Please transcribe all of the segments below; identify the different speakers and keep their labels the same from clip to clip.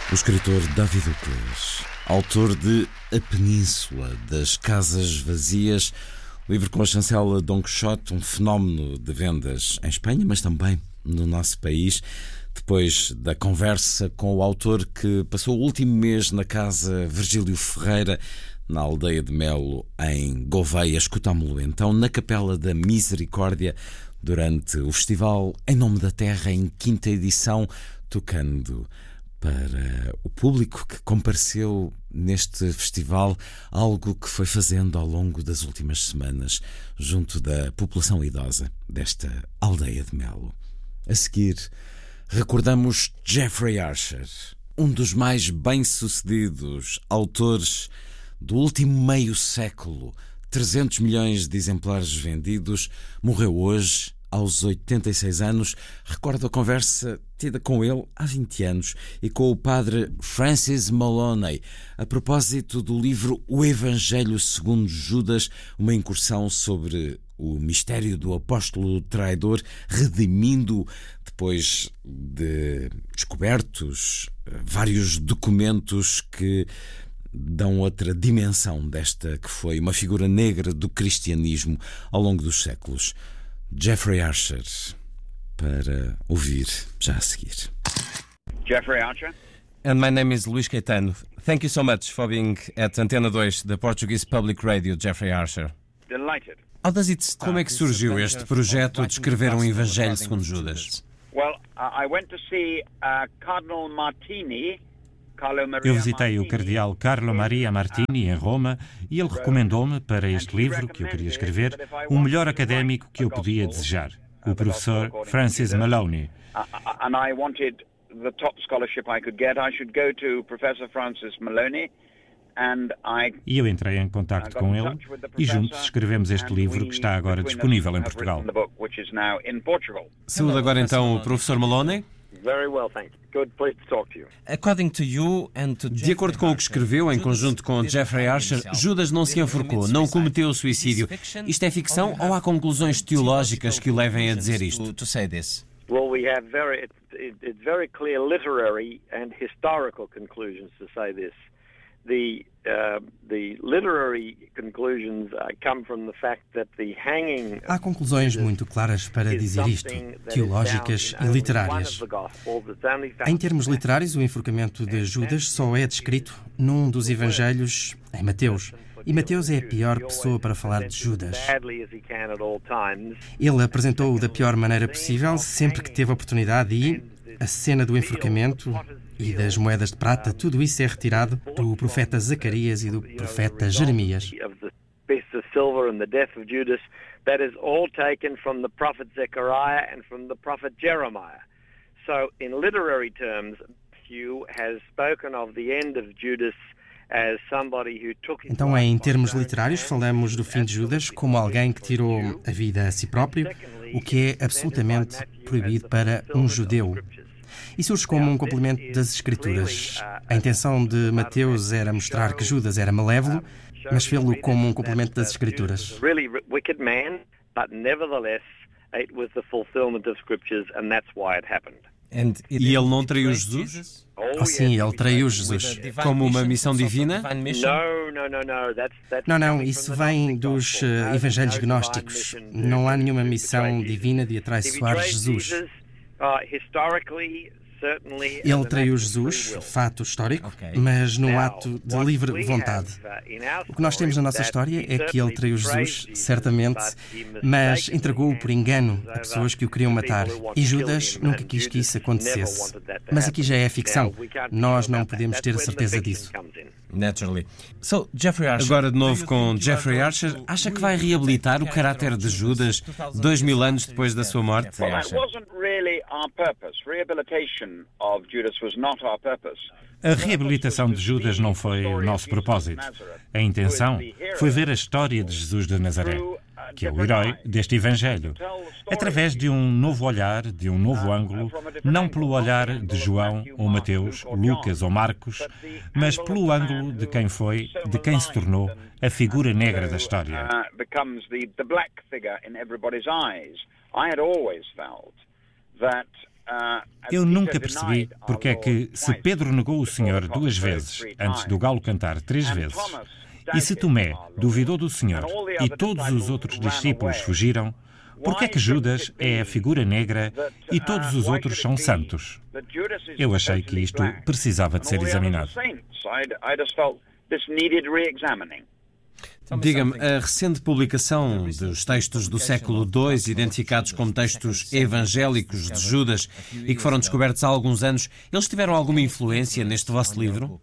Speaker 1: O escritor David Uclés, autor de A Península das Casas Vazias, livro com a chancela Dom Quixote, um fenómeno de vendas em Espanha, mas também no nosso país, depois da conversa com o autor que passou o último mês na casa Virgílio Ferreira, na aldeia de Melo, em Gouveia. Escutámo-lo então na Capela da Misericórdia, durante o festival Em Nome da Terra, em 5ª edição, tocando para o público que compareceu neste festival, algo que foi fazendo ao longo das últimas semanas junto da população idosa desta aldeia de Melo. A seguir, recordamos Jeffrey Archer, um dos mais bem-sucedidos autores do último meio século. 300 milhões de exemplares vendidos, morreu hoje aos 86 anos. Recordo a conversa tida com ele há 20 anos e com o padre Francis Maloney a propósito do livro O Evangelho segundo Judas, uma incursão sobre o mistério do apóstolo traidor, redimindo depois de descobertos vários documentos que dão outra dimensão desta que foi uma figura negra do cristianismo ao longo dos séculos. Jeffrey Archer, para ouvir já a seguir.
Speaker 2: Jeffrey Archer.
Speaker 3: And my name is Luís Caetano. Thank you so much for being at Antena 2, the Portuguese Public Radio, Jeffrey Archer.
Speaker 2: Delighted.
Speaker 3: Como é que surgiu este projeto de escrever um Evangelho segundo Judas?
Speaker 2: Well, I went to see Cardinal Martini.
Speaker 4: Eu visitei o cardeal Carlo Maria Martini em Roma e ele recomendou-me para este livro que eu queria escrever o melhor académico que eu podia desejar, o professor Francis Maloney.
Speaker 2: And I wanted the top scholarship I could get. I should go to Professor Francis Maloney.
Speaker 4: E eu entrei em contacto com ele e juntos escrevemos este livro que está agora disponível em Portugal.
Speaker 3: Saúde agora então o professor Maloney. De acordo com o que escreveu em conjunto com Jeffrey Archer, Judas não se enforcou, não cometeu suicídio. Isto é ficção ou há conclusões teológicas que o levem a dizer isto?
Speaker 5: Well, it's very clear literary and historical conclusions to say this. The literary conclusions come from the fact that the hanging.
Speaker 6: Há conclusões muito claras para dizer isto, teológicas e literárias. Em termos literários, o enforcamento de Judas só é descrito num dos evangelhos, em Mateus. E Mateus é a pior pessoa para falar de Judas. Ele apresentou-o da pior maneira possível, sempre que teve a oportunidade, e a cena do enforcamento e das moedas de prata, tudo isso é retirado do profeta Zacarias e do profeta Jeremias. Então, em termos literários, falamos do fim de Judas como alguém que tirou a vida a si próprio, o que é absolutamente proibido para um judeu. E surge como um complemento das Escrituras. A intenção de Mateus era mostrar que Judas era malévolo, mas fê-lo como um complemento das Escrituras.
Speaker 3: E ele não traiu Jesus?
Speaker 6: Oh, sim, ele traiu Jesus.
Speaker 3: Como uma missão divina?
Speaker 6: Não, isso vem dos evangelhos gnósticos. Não há nenhuma missão divina de atraiçoar Jesus. Ele traiu Jesus, fato histórico, mas num ato de livre vontade. O que nós temos na nossa história é que ele traiu Jesus, certamente, mas entregou-o por engano a pessoas que o queriam matar. E Judas nunca quis que isso acontecesse. Mas aqui já é ficção. Nós não podemos ter a certeza disso.
Speaker 3: Naturally. So, Jeffrey Archer. Agora de novo com Jeffrey Archer, acha que vai reabilitar o caráter de Judas 2000 anos depois da sua morte?
Speaker 2: Well, that wasn't really our purpose. Rehabilitation of Judas was not our purpose.
Speaker 4: A reabilitação de Judas não foi o nosso propósito. A intenção foi ver a história de Jesus de Nazaré, que é o herói deste Evangelho, através de um novo olhar, de um novo ângulo, não pelo olhar de João ou Mateus, Lucas ou Marcos, mas pelo ângulo de quem foi, de quem se tornou a figura negra da história. Eu nunca percebi porque é que, se Pedro negou o Senhor 2 vezes, antes do galo cantar 3 vezes, e se Tomé duvidou do Senhor e todos os outros discípulos fugiram, porque é que Judas é a figura negra e todos os outros são santos? Eu achei que isto precisava de ser examinado.
Speaker 3: Diga-me, a recente publicação dos textos do século II, identificados como textos evangélicos de Judas e que foram descobertos há alguns anos, eles tiveram alguma influência neste vosso livro?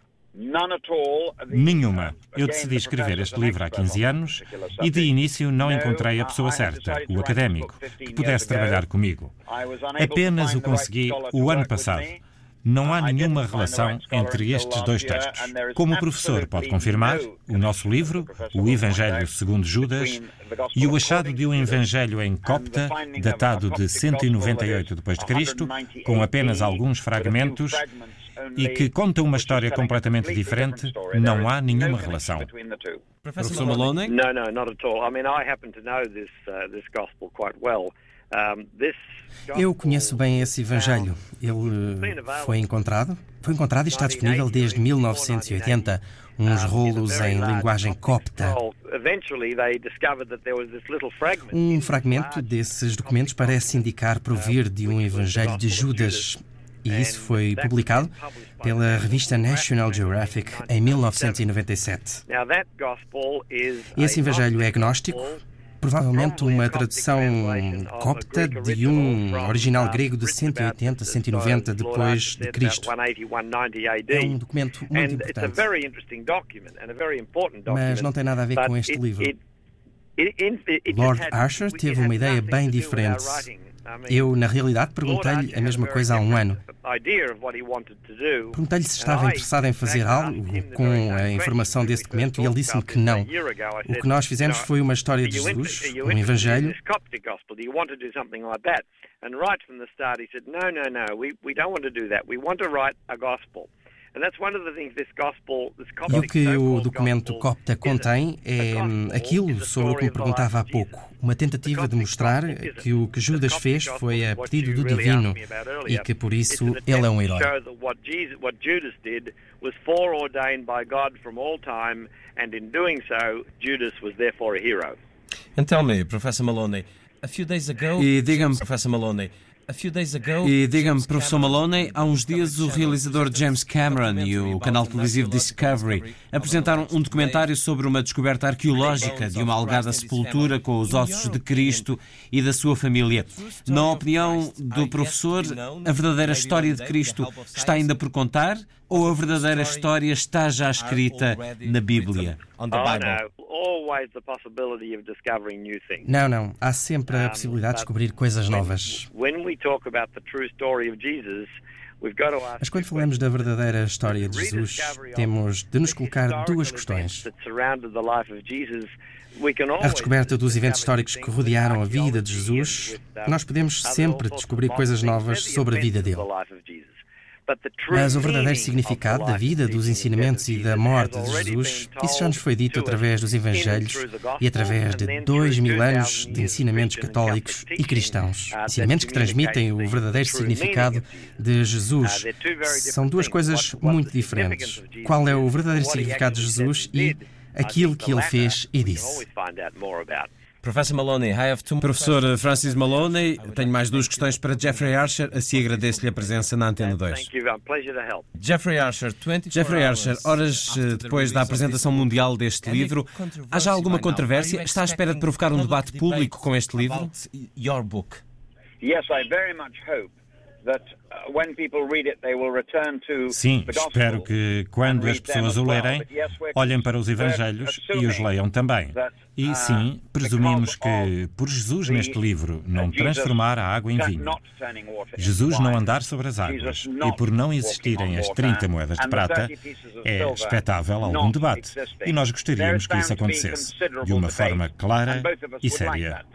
Speaker 4: Nenhuma. Eu decidi escrever este livro há 15 anos e de início não encontrei a pessoa certa, o académico, que pudesse trabalhar comigo. Apenas o consegui o ano passado. Não há nenhuma relação entre estes 2 textos. Como o professor pode confirmar, o nosso livro, o Evangelho segundo Judas, e o achado de um Evangelho em copta, datado de 198 d.C., com apenas alguns fragmentos, e que conta uma história completamente diferente, não há nenhuma relação.
Speaker 3: Professor Maloney?
Speaker 5: No, not at all. I mean, I happen to know this gospel quite well.
Speaker 6: Eu conheço bem esse Evangelho. Ele foi encontrado e está disponível desde 1980, uns rolos em linguagem copta. Um fragmento desses documentos parece indicar provir de um Evangelho de Judas, e isso foi publicado pela revista National Geographic em 1997. Esse Evangelho é gnóstico, provavelmente uma tradução copta de um original grego de 180, 190 depois de Cristo. É um documento muito importante, mas não tem nada a ver com este livro. Lord Asher teve uma ideia bem diferente. Eu, na realidade, perguntei-lhe a mesma coisa há um ano. Perguntei-lhe se estava interessado em fazer algo com a informação desse documento e ele disse-me que não. O que nós fizemos foi uma história de Jesus, um Evangelho. E o que o documento copta contém é aquilo sobre o que me perguntava há pouco. Uma tentativa de mostrar que o que Judas fez foi a pedido do divino e que, por isso, ele é um herói.
Speaker 3: And tell me, Professor Maloney, a few days ago... E diga-me, Professor Maloney, professor Maloney, há uns dias o realizador James Cameron e o canal televisivo Discovery apresentaram um documentário sobre uma descoberta arqueológica de uma alegada sepultura com os ossos de Cristo e da sua família. Na opinião do professor, a verdadeira história de Cristo está ainda por contar ou a verdadeira história está já escrita na Bíblia?
Speaker 6: Não. Há sempre a possibilidade de descobrir coisas novas. Mas quando falamos da verdadeira história de Jesus, temos de nos colocar 2 questões. A redescoberta dos eventos históricos que rodearam a vida de Jesus, nós podemos sempre descobrir coisas novas sobre a vida dele. Mas o verdadeiro significado da vida, dos ensinamentos e da morte de Jesus, isso já nos foi dito através dos Evangelhos e através de 2000 anos de ensinamentos católicos e cristãos. Ensinamentos que transmitem o verdadeiro significado de Jesus. São 2 coisas muito diferentes. Qual é o verdadeiro significado de Jesus e aquilo que ele fez e disse?
Speaker 3: Professor Francis Maloney, tenho mais 2 questões para Jeffrey Archer, assim agradeço-lhe a presença na Antena 2. Jeffrey Archer, horas depois da apresentação mundial deste livro, há já alguma controvérsia? Está à espera de provocar um debate público com este livro?
Speaker 4: Sim, espero que quando as pessoas o lerem, olhem para os Evangelhos e os leiam também. E sim, presumimos que, por Jesus neste livro não transformar a água em vinho, Jesus não andar sobre as águas e por não existirem as 30 moedas de prata, é expectável algum debate. E nós gostaríamos que isso acontecesse, de uma forma clara e séria.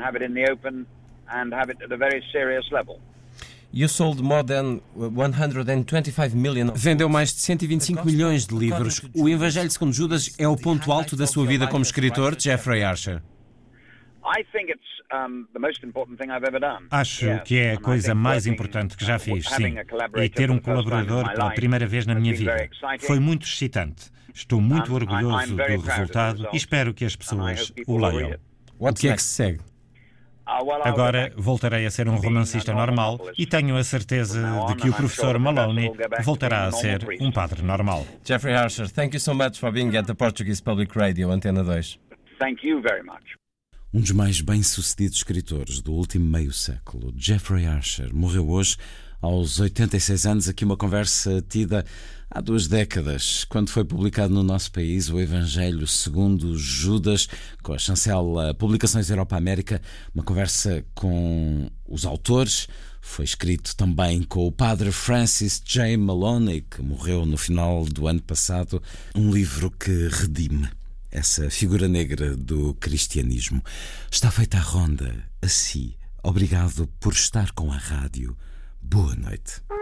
Speaker 3: Vendeu mais de 125 milhões de livros. O Evangelho segundo Judas é o ponto alto da sua vida como escritor, Jeffrey Archer?
Speaker 4: Acho que é a coisa mais importante que já fiz, sim. E ter um colaborador pela primeira vez na minha vida. Foi muito excitante. Estou muito orgulhoso do resultado e espero que as pessoas o leiam.
Speaker 3: O que é que se segue?
Speaker 4: Agora voltarei a ser um romancista normal e tenho a certeza de que o professor Maloney voltará a ser um padre normal.
Speaker 3: Jeffrey Archer, thank you so much for being at the Portuguese Public Radio, Antena 2.
Speaker 2: Thank you very much.
Speaker 1: Um dos mais bem-sucedidos escritores do último meio século, Jeffrey Archer, morreu hoje aos 86 anos. Aqui uma conversa tida há 2 décadas, quando foi publicado no nosso país o Evangelho segundo Judas, com a chancela Publicações Europa América, uma conversa com os autores. Foi escrito também com o padre Francis J. Maloney, que morreu no final do ano passado, um livro que redime essa figura negra do cristianismo. Está feita a ronda. Assim, obrigado por estar com a rádio. Boa noite.